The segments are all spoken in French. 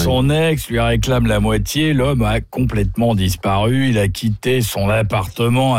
son ex lui réclame la moitié. L'homme a complètement disparu. Il a quitté son appartement à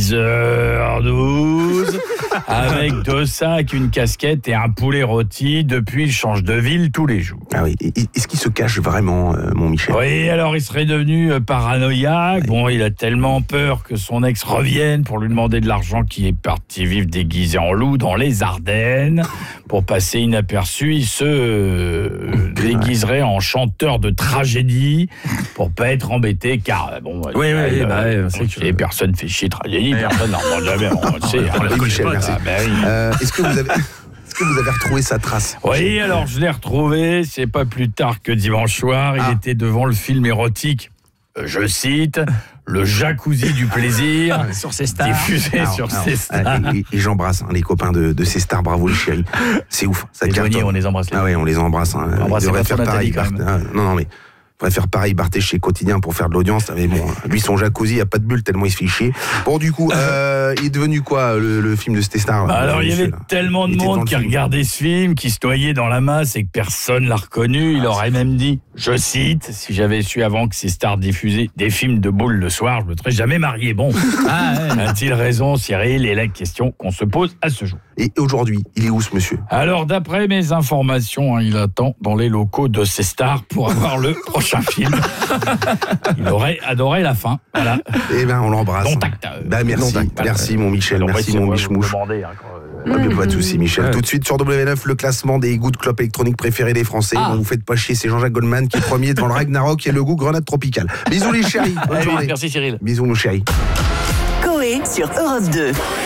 6h12 avec 2 sacs, une casquette et un poulet rôti. Depuis, il change de ville tous les jours. Ah oui, est-ce qu'il se cache vraiment, mon Michel ? Oui, alors il serait devenu paranoïaque. Bon, il a tellement peur que son ex revienne pour lui demander de l'argent qu'il est parti vivre déguisé en loup dans les Ardennes. Pour passer inaperçu, il se déguiserait en chanteur de tragédie pour pas être embêté, car personne fait chier tragédie, personne n'en entend jamais. On le sait. Michel, merci. Est-ce que vous avez retrouvé sa trace ? Oui, alors je l'ai retrouvé, c'est pas plus tard que dimanche soir, il était devant le film érotique, je cite, le jacuzzi du plaisir, sur ces stars. Diffusé sur ces stars. Et j'embrasse les copains de ces stars, bravo les chéris. C'est ouf, ça cartonne. On les embrasse. Ah ouais, on les embrasse. On embrasse faire pareil. Non, mais on va faire pareil, Barthé chez Quotidien pour faire de l'audience. Mais bon, lui, son jacuzzi, il n'y a pas de bulle tellement il se fait chier. Bon, du coup, il est devenu quoi, le film de ces stars ? Alors, il y avait tellement de monde qui regardait ce film, qui se noyait dans la masse et que personne l'a reconnu. Il aurait même dit, je cite, si j'avais su avant que ces stars diffusaient des films de boules le soir, je me serais jamais marié. Bon, a-t-il raison, Cyril ? Et la question qu'on se pose à ce jour. Et aujourd'hui, il est où, ce monsieur ? Alors, d'après mes informations, il attend dans les locaux de ces stars pour avoir le prochain film. Il aurait adoré la fin. Voilà. Eh ben, on l'embrasse. Merci, mon Michel. Merci, mon Michmouche. Pas de soucis, Michel. Tout de suite sur W9, le classement des goûts de clopes électroniques préférés des Français. Vous faites pas chier, c'est Jean-Jacques Goldman qui est premier devant le Ragnarok et le goût grenade tropicale. Bisous les chéris. Bonne journée. Merci Cyril. Bisous nos chéris. Coé sur Europe 2.